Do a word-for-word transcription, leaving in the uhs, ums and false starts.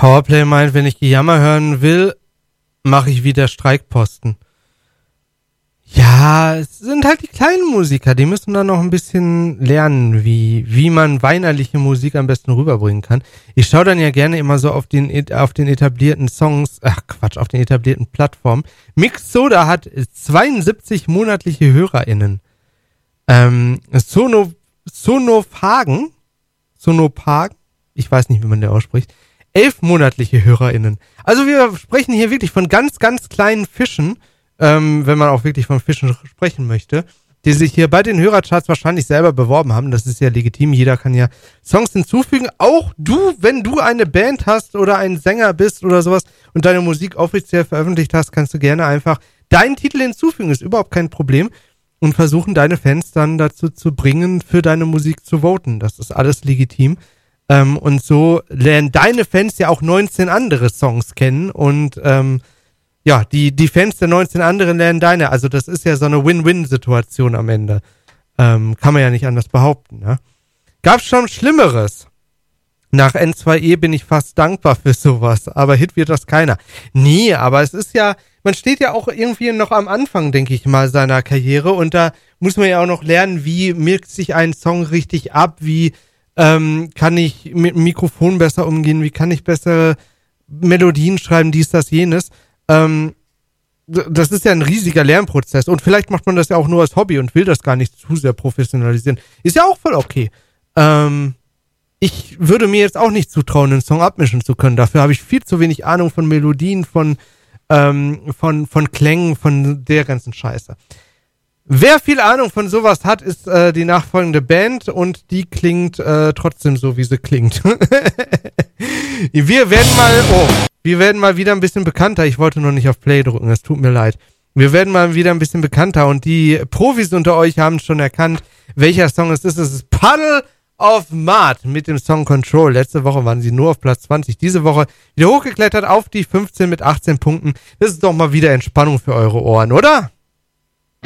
Powerplay meint, wenn ich Gejammer hören will, mache ich wieder Streikposten. Ja, es sind halt die kleinen Musiker, die müssen dann noch ein bisschen lernen, wie wie man weinerliche Musik am besten rüberbringen kann. Ich schaue dann ja gerne immer so auf den auf den etablierten Songs, ach Quatsch, auf den etablierten Plattformen. Mixsoda hat zweiundsiebzig monatliche HörerInnen. Ähm, Sono, Sonophagen, Sonophagen, ich weiß nicht, wie man der ausspricht, elf monatliche HörerInnen. Also wir sprechen hier wirklich von ganz, ganz kleinen Fischen, ähm, wenn man auch wirklich von Fischen sprechen möchte, die sich hier bei den Hörercharts wahrscheinlich selber beworben haben. Das ist ja legitim, jeder kann ja Songs hinzufügen. Auch du, wenn du eine Band hast oder ein Sänger bist oder sowas und deine Musik offiziell veröffentlicht hast, kannst du gerne einfach deinen Titel hinzufügen, ist überhaupt kein Problem. Und versuchen deine Fans dann dazu zu bringen, für deine Musik zu voten. Das ist alles legitim. Ähm, und so lernen deine Fans ja auch neunzehn andere Songs kennen und ähm, ja, die, die Fans der neunzehn anderen lernen deine. Also das ist ja so eine Win-Win-Situation am Ende. Ähm, kann man ja nicht anders behaupten. Ne? Gab's schon Schlimmeres? Nach N zwei E bin ich fast dankbar für sowas, aber Hit wird das keiner. Nee, aber es ist ja, man steht ja auch irgendwie noch am Anfang, denke ich mal, seiner Karriere und da muss man ja auch noch lernen, wie milkt sich ein Song richtig ab, wie ähm, kann ich mit dem Mikrofon besser umgehen, wie kann ich bessere Melodien schreiben, dies, das, jenes. Ähm, das ist ja ein riesiger Lernprozess und vielleicht macht man das ja auch nur als Hobby und will das gar nicht zu sehr professionalisieren. Ist ja auch voll okay. Ähm, ich würde mir jetzt auch nicht zutrauen, einen Song abmischen zu können. Dafür habe ich viel zu wenig Ahnung von Melodien, von ähm, von von Klängen, von der ganzen Scheiße. Wer viel Ahnung von sowas hat, ist äh, die nachfolgende Band und die klingt äh, trotzdem so, wie sie klingt. Wir werden mal, oh, wir werden mal wieder ein bisschen bekannter. Ich wollte noch nicht auf Play drücken, es tut mir leid. Wir werden mal wieder ein bisschen bekannter und die Profis unter euch haben schon erkannt, welcher Song es ist. Es ist Puddle of Mud mit dem Song Control. Letzte Woche waren sie nur auf Platz zwanzig. Diese Woche wieder hochgeklettert auf die fünfzehn mit achtzehn Punkten. Das ist doch mal wieder Entspannung für eure Ohren, oder?